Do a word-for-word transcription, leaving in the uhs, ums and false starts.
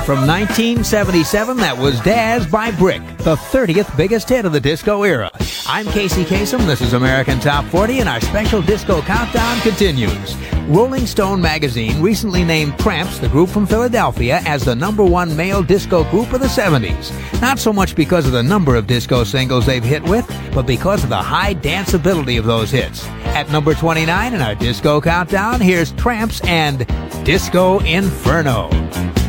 From nineteen seventy-seven, that was Daz by Brick, the thirtieth biggest hit of the disco era. I'm Casey Kasem, this is American Top forty, and our special disco countdown continues. Rolling Stone magazine recently named Tramps, the group from Philadelphia, as the number one male disco group of the seventies. Not so much because of the number of disco singles they've hit with, but because of the high danceability of those hits. At number twenty-nine in our disco countdown, here's Tramps and Disco Inferno.